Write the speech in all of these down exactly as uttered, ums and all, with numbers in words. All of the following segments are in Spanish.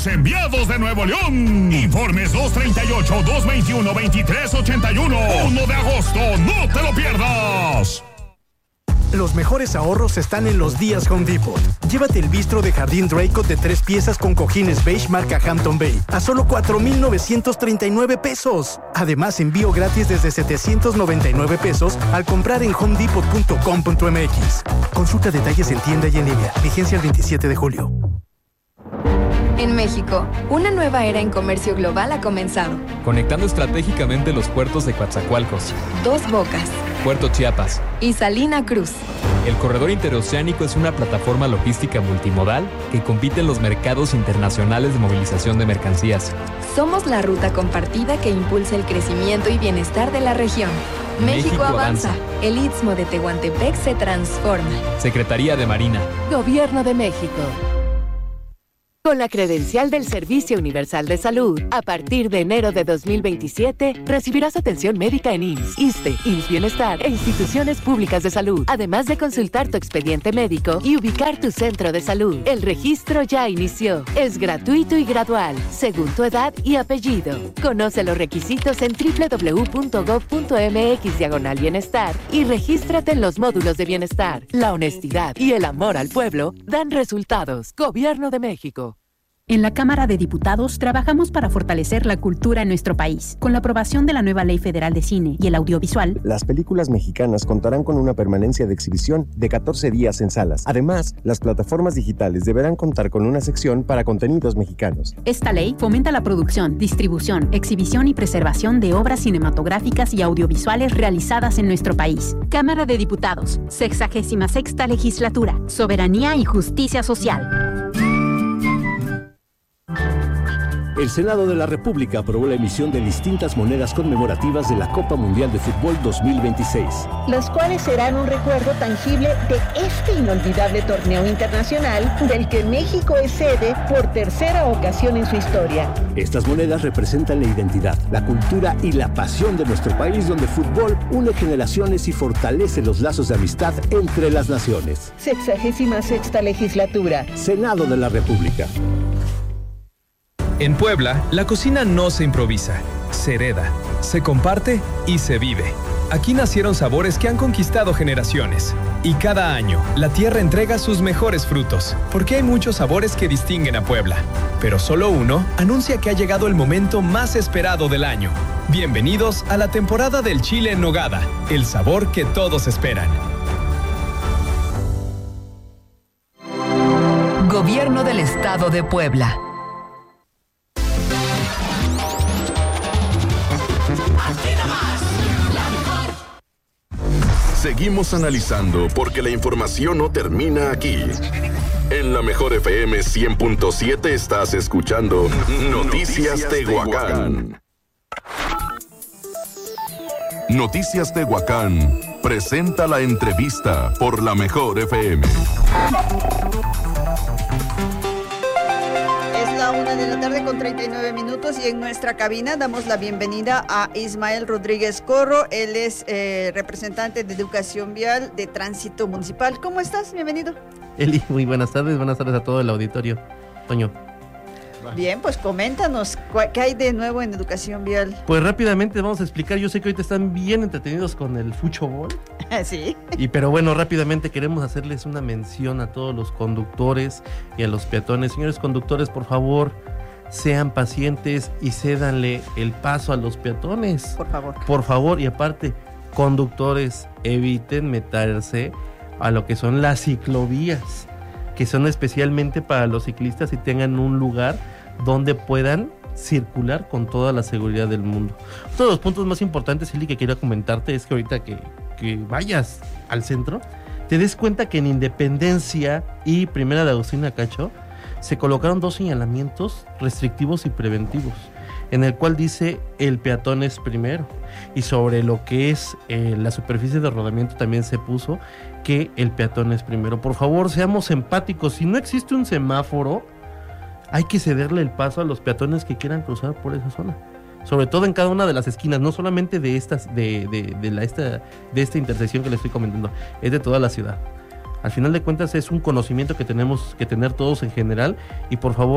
Enviados de Nuevo León. Informes dos treinta y ocho, dos veintiuno, veintitrés ochenta y uno. uno de agosto, no te lo pierdas. Los mejores ahorros están en los días Home Depot. Llévate el bistro de jardín Draycott de tres piezas con cojines beige marca Hampton Bay a solo cuatro mil novecientos treinta y nueve pesos. Además, envío gratis desde setecientos noventa y nueve pesos al comprar en home depot punto com punto m x. Consulta detalles en tienda y en línea. Vigencia el veintisiete de julio. En México, una nueva era en comercio global ha comenzado. Conectando estratégicamente los puertos de Coatzacoalcos, Dos Bocas, Puerto Chiapas y Salina Cruz. El corredor interoceánico es una plataforma logística multimodal que compite en los mercados internacionales de movilización de mercancías. Somos la ruta compartida que impulsa el crecimiento y bienestar de la región. México, México avanza. avanza. El Istmo de Tehuantepec se transforma. Secretaría de Marina. Gobierno de México. Con la credencial del Servicio Universal de Salud, a partir de enero de dos mil veintisiete, recibirás atención médica en I M S S, ISSSTE, I M S S Bienestar e instituciones públicas de salud, además de consultar tu expediente médico y ubicar tu centro de salud. El registro ya inició. Es gratuito y gradual, según tu edad y apellido. Conoce los requisitos en doble u doble u doble u punto gob punto m x diagonal bienestar y regístrate en los módulos de bienestar. La honestidad y el amor al pueblo dan resultados. Gobierno de México. En la Cámara de Diputados trabajamos para fortalecer la cultura en nuestro país. Con la aprobación de la nueva Ley Federal de Cine y el Audiovisual, las películas mexicanas contarán con una permanencia de exhibición de catorce días en salas. Además, las plataformas digitales deberán contar con una sección para contenidos mexicanos. Esta ley fomenta la producción, distribución, exhibición y preservación de obras cinematográficas y audiovisuales realizadas en nuestro país. Cámara de Diputados, sexagésima sexta Legislatura, Soberanía y Justicia Social. El Senado de la República aprobó la emisión de distintas monedas conmemorativas de la Copa Mundial de Fútbol dos mil veintiséis. Las cuales serán un recuerdo tangible de este inolvidable torneo internacional del que México es sede por tercera ocasión en su historia. Estas monedas representan la identidad, la cultura y la pasión de nuestro país, donde el fútbol une generaciones y fortalece los lazos de amistad entre las naciones. Sexagésima sexta Legislatura. Senado de la República. En Puebla, la cocina no se improvisa, se hereda, se comparte y se vive. Aquí nacieron sabores que han conquistado generaciones. Y cada año, la tierra entrega sus mejores frutos, porque hay muchos sabores que distinguen a Puebla. Pero solo uno anuncia que ha llegado el momento más esperado del año. Bienvenidos a la temporada del chile en nogada, el sabor que todos esperan. Gobierno del Estado de Puebla. Seguimos analizando porque la información no termina aquí. En la Mejor F M cien punto siete estás escuchando Noticias Tehuacán. Noticias Tehuacán presenta la entrevista por la Mejor F M. Una de la tarde con treinta y nueve minutos y en nuestra cabina damos la bienvenida a Ismael Rodríguez Corro. Él es eh, representante de Educación Vial de Tránsito Municipal. ¿Cómo estás? Bienvenido. Eli, muy buenas tardes. Buenas tardes a todo el auditorio. Toño. Bien, pues coméntanos, ¿qué hay de nuevo en Educación Vial? Pues rápidamente vamos a explicar. Yo sé que ahorita están bien entretenidos con el fútbol. Sí. Y pero bueno, rápidamente queremos hacerles una mención a todos los conductores y a los peatones. Señores conductores, por favor, sean pacientes y cédanle el paso a los peatones. Por favor. Por favor, y aparte, conductores, eviten meterse a lo que son las ciclovías, que son especialmente para los ciclistas y tengan un lugar donde puedan circular con toda la seguridad del mundo. Uno de los puntos más importantes, Eli, que quería comentarte es que ahorita que, que vayas al centro, te des cuenta que en Independencia y Primera de Agustín Acacho se colocaron dos señalamientos restrictivos y preventivos, en el cual dice el peatón es primero, y sobre lo que es eh, la superficie de rodamiento también se puso que el peatón es primero. Por favor, seamos empáticos. Si no existe un semáforo, hay que cederle el paso a los peatones que quieran cruzar por esa zona, sobre todo en cada una de las esquinas, no solamente de estas de, de, de, la, esta, de esta intersección que le estoy comentando, es de toda la ciudad. Al final de cuentas es un conocimiento que tenemos que tener todos en general, y por favor,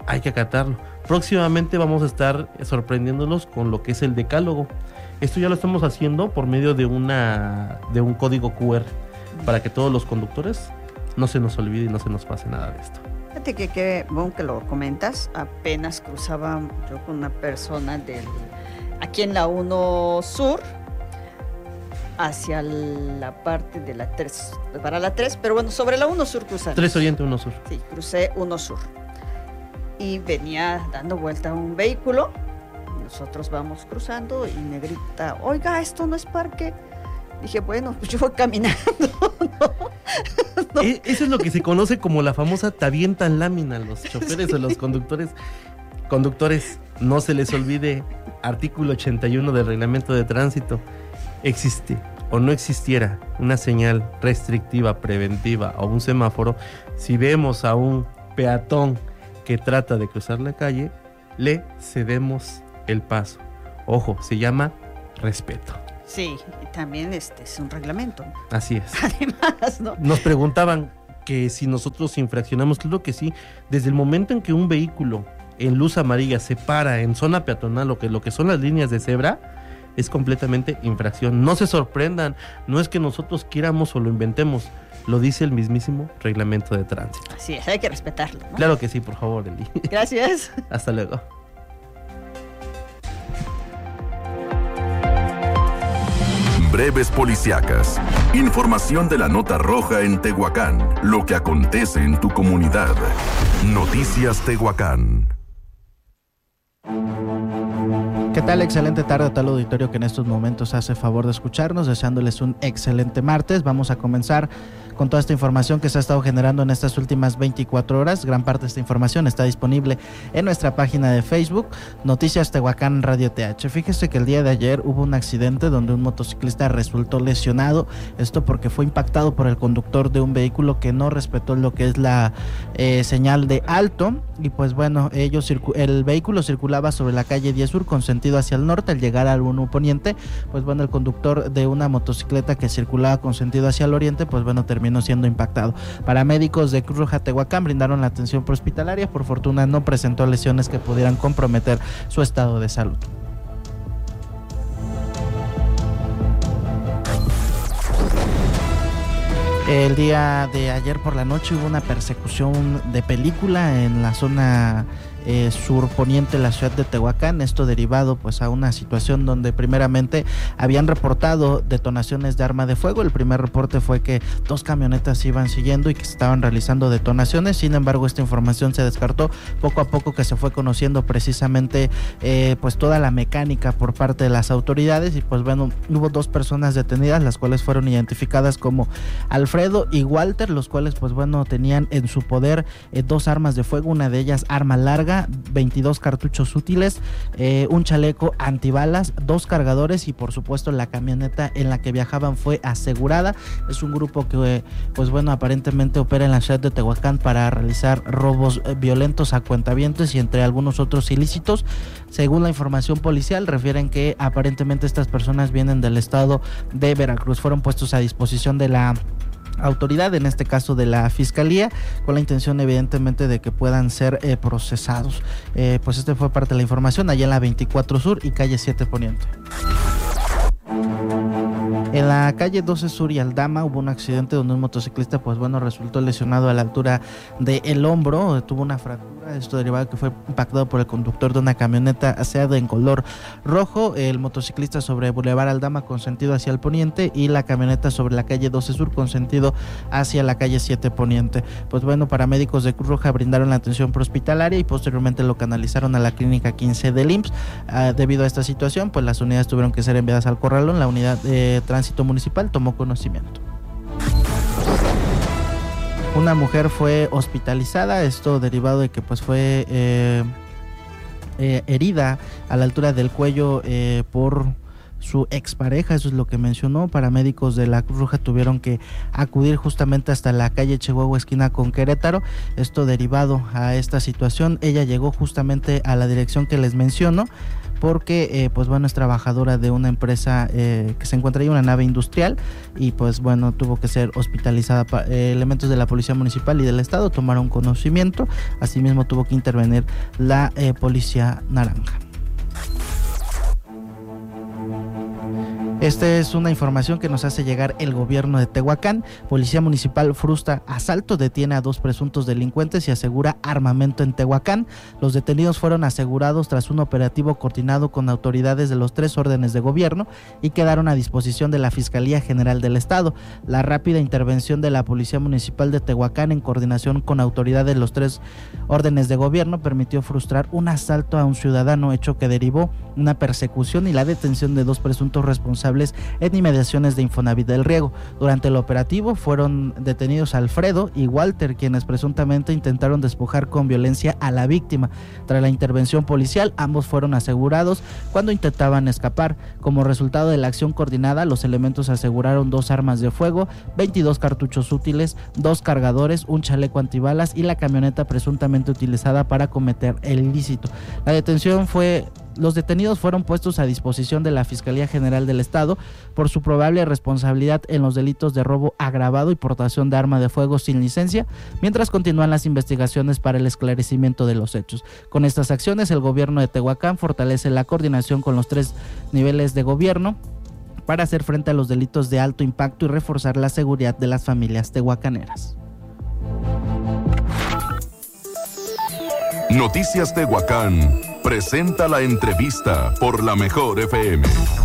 hay que acatarlo. Próximamente vamos a estar sorprendiéndolos con lo que es el decálogo. Esto ya lo estamos haciendo por medio de una de un código cu erre para que todos los conductores no se nos olvide y no se nos pase nada de esto. Fíjate que, que bueno que lo comentas, apenas cruzaba yo con una persona del aquí en la uno Sur hacia la parte de la tres, para la tres, pero bueno, sobre la uno Sur cruzando. tres Oriente, uno Sur. Sí, crucé uno Sur. Y venía dando vuelta a un vehículo, nosotros vamos cruzando y me grita, oiga, esto no es parque. Dije, bueno, pues yo voy caminando, ¿no? No. Eso es lo que se conoce como la famosa te avientan lámina, los choferes o los conductores. Conductores, no se les olvide, artículo ochenta y uno del reglamento de tránsito, existe o no existiera una señal restrictiva, preventiva o un semáforo, si vemos a un peatón que trata de cruzar la calle, le cedemos el paso. Ojo, se llama respeto. Sí, y también este es un reglamento. Así es. Además, ¿no? Nos preguntaban que si nosotros infraccionamos, claro que sí. Desde el momento en que un vehículo en luz amarilla se para en zona peatonal o que lo que son las líneas de cebra, es completamente infracción. No se sorprendan, no es que nosotros quieramos o lo inventemos, lo dice el mismísimo reglamento de tránsito. Así es, hay que respetarlo, ¿no? Claro que sí, por favor, Eli. Gracias. Hasta luego. Breves policíacas. Información de la nota roja en Tehuacán. Lo que acontece en tu comunidad. Noticias Tehuacán. ¿Qué tal? Excelente tarde a tal auditorio que en estos momentos hace favor de escucharnos, deseándoles un excelente martes. Vamos a comenzar con toda esta información que se ha estado generando en estas últimas veinticuatro horas. Gran parte de esta información está disponible en nuestra página de Facebook, Noticias Tehuacán Radio T H. Fíjese que el día de ayer hubo un accidente donde un motociclista resultó lesionado, esto porque fue impactado por el conductor de un vehículo que no respetó lo que es la eh, señal de alto, y pues bueno, ellos circu- el vehículo circulaba sobre la calle diez Sur con sentido hacia el norte. Al llegar al uno Poniente, pues bueno, el conductor de una motocicleta que circulaba con sentido hacia el oriente, pues bueno, terminó siendo impactado. Paramédicos de Cruz Roja Tehuacán brindaron la atención prehospitalaria. Por fortuna no presentó lesiones que pudieran comprometer su estado de salud. El día de ayer por la noche hubo una persecución de película en la zona Eh, surponiente de la ciudad de Tehuacán, esto derivado pues a una situación donde primeramente habían reportado detonaciones de arma de fuego. El primer reporte fue que dos camionetas iban siguiendo y que estaban realizando detonaciones. Sin embargo, esta información se descartó poco a poco, que se fue conociendo precisamente eh, pues toda la mecánica por parte de las autoridades, y pues bueno, hubo dos personas detenidas, las cuales fueron identificadas como Alfredo y Walter, los cuales pues bueno tenían en su poder eh, dos armas de fuego, una de ellas arma larga, veintidós cartuchos útiles, eh, un chaleco antibalas, dos cargadores, y por supuesto la camioneta en la que viajaban fue asegurada. Es un grupo que pues bueno aparentemente opera en la ciudad de Tehuacán para realizar robos violentos a cuentavientes y entre algunos otros ilícitos. Según la información policial, refieren que aparentemente estas personas vienen del estado de Veracruz. Fueron puestos a disposición de la autoridad, en este caso de la fiscalía, con la intención evidentemente de que puedan ser eh, procesados. Eh, pues este fue parte de la información allá en la veinticuatro Sur y calle siete Poniente. En la calle doce Sur y Aldama hubo un accidente donde un motociclista pues bueno resultó lesionado a la altura del hombro, tuvo una fractura, esto derivado de que fue impactado por el conductor de una camioneta aseada en color rojo. El motociclista sobre Boulevard Aldama con sentido hacia el poniente y la camioneta sobre la calle doce Sur con sentido hacia la calle siete Poniente. Pues bueno, paramédicos de Cruz Roja brindaron la atención prehospitalaria y posteriormente lo canalizaron a la clínica quince del I M S S. Uh, debido a esta situación, pues las unidades tuvieron que ser enviadas al corralón. La unidad de tránsito municipal tomó conocimiento. Una mujer fue hospitalizada, esto derivado de que pues fue eh, eh, herida a la altura del cuello eh, por su expareja, eso es lo que mencionó. Paramédicos de la Cruz Roja tuvieron que acudir justamente hasta la calle Chihuahua esquina con Querétaro, esto derivado a esta situación. Ella llegó justamente a la dirección que les menciono. porque eh, pues bueno, es trabajadora de una empresa eh, que se encuentra ahí, una nave industrial, y pues bueno, tuvo que ser hospitalizada. Eh, elementos de la Policía Municipal y del Estado tomaron conocimiento, asimismo tuvo que intervenir la eh, Policía Naranja. Esta es una información que nos hace llegar el gobierno de Tehuacán. Policía Municipal frustra asalto, detiene a dos presuntos delincuentes y asegura armamento en Tehuacán. Los detenidos fueron asegurados tras un operativo coordinado con autoridades de los tres órdenes de gobierno y quedaron a disposición de la Fiscalía General del Estado. La rápida intervención de la Policía Municipal de Tehuacán en coordinación con autoridades de los tres órdenes de gobierno permitió frustrar un asalto a un ciudadano, hecho que derivó una persecución y la detención de dos presuntos responsables en inmediaciones de Infonavit del Riego. Durante el operativo fueron detenidos Alfredo y Walter, quienes presuntamente intentaron despojar con violencia a la víctima. Tras la intervención policial, ambos fueron asegurados cuando intentaban escapar. Como resultado de la acción coordinada, los elementos aseguraron dos armas de fuego, veintidós cartuchos útiles, dos cargadores, un chaleco antibalas y la camioneta presuntamente utilizada para cometer el ilícito. La detención fue Los detenidos fueron puestos a disposición de la Fiscalía General del Estado por su probable responsabilidad en los delitos de robo agravado y portación de arma de fuego sin licencia, mientras continúan las investigaciones para el esclarecimiento de los hechos. Con estas acciones, el gobierno de Tehuacán fortalece la coordinación con los tres niveles de gobierno para hacer frente a los delitos de alto impacto y reforzar la seguridad de las familias tehuacaneras. Noticias Tehuacán presenta la entrevista por la Mejor F M.